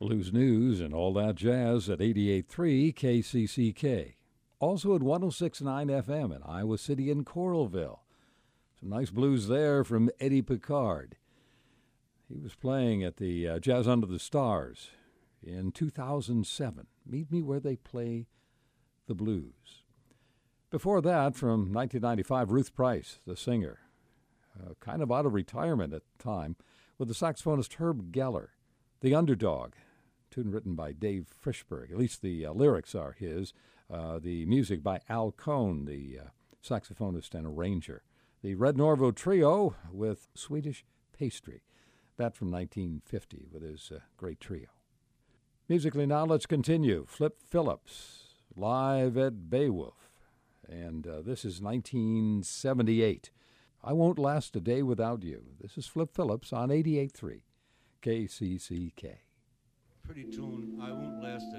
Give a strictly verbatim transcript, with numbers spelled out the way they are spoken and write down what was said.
Blues News and all that jazz at eighty-eight point three K C C K. Also at one oh six point nine F M in Iowa City and Coralville. Some nice blues there from Eddie Picard. He was playing at the uh, Jazz Under the Stars in two thousand seven. Meet me where they play the blues. Before that, from nineteen ninety-five, Ruth Price, the singer, uh, kind of out of retirement at the time, with the saxophonist Herb Geller. The Underdog, tune written by Dave Frischberg. At least the uh, lyrics are his. Uh, the music by Al Cohn, the uh, saxophonist and arranger. The Red Norvo Trio with Swedish Pastry. That from nineteen fifty with his uh, great trio. Musically now, let's continue. Flip Phillips, live at Beowulf. And uh, this is nineteen seventy-eight. I Won't Last a Day Without You. This is Flip Phillips on eighty-eight point three K C C K. Pretty tune, I Won't Last